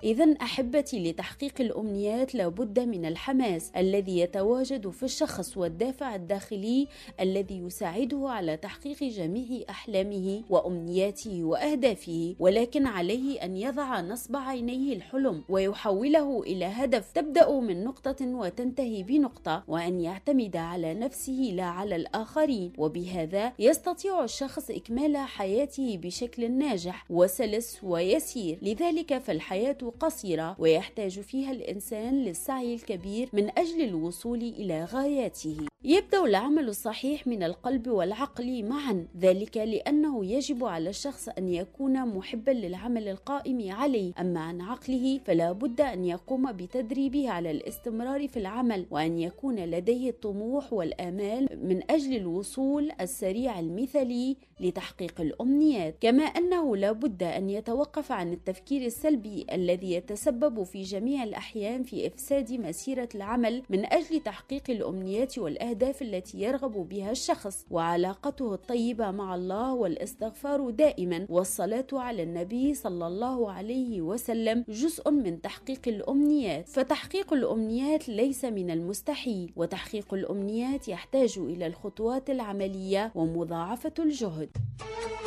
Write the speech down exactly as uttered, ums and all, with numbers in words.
إذن أحبتي، لتحقيق الأمنيات لابد من الحماس الذي يتواجد في الشخص والدافع الداخلي الذي يساعده على تحقيق جميع أحلامه وأمنياته وأهدافه، ولكن عليه أن يضع نصب عينيه الحلم ويحوله إلى هدف تبدأ من نقطة وتنتهي بنقطة، وأن يعتمد على نفسه لا على الآخرين، وبهذا يستطيع الشخص إكمال حياته بشكل ناجح وسلس ويسير. لذلك فالحياة قصيرة ويحتاج فيها الإنسان للسعي الكبير من أجل الوصول إلى غاياته. يبدأ العمل الصحيح من القلب والعقل معا، ذلك لأنه يجب على الشخص أن يكون محبا للعمل القائم عليه. أما عن عقله فلا بد أن يقوم بتدريبه على الاستمرار في العمل، وأن يكون لديه الطموح والآمال من أجل الوصول السريع المثالي لتحقيق الأمنيات. كما أنه لا بد أن يتوقف عن التفكير السلبي الذي يتسبب في جميع الأحيان في إفساد مسيرة العمل من أجل تحقيق الأمنيات والأهداف التي يرغب بها الشخص، وعلاقته الطيبة مع الله والاستغفار دائما والصلاة على النبي صلى الله عليه وسلم جزء من تحقيق الأمنيات. فتحقيق الأمنيات ليس من المستحيل، وتحقيق الأمنيات يحتاج إلى الخطوات العملية ومضاعفة الجهد.